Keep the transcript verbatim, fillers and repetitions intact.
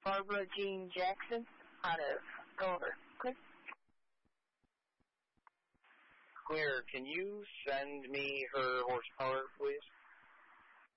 Barbara Jean Jackson out of Gulliver. Clear? Clear. Can you send me her horsepower, please?